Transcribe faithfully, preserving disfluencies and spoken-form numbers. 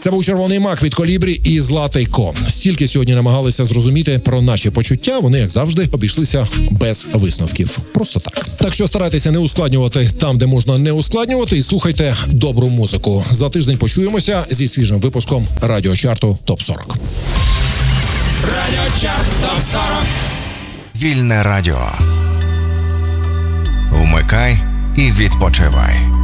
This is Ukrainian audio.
Це був «Червоний мак» від Колібрі і Златейко. Стільки сьогодні намагалися зрозуміти про наші почуття, вони, як завжди, обійшлися без висновків. Просто так. Так що старайтеся не ускладнювати там, де можна не ускладнювати, і слухайте добру музику. За тиждень почуємося зі свіжим випуском радіочарту ТОП сорок. Радіочарт ТОП сорок. Вільне радіо. Вмикай і відпочивай.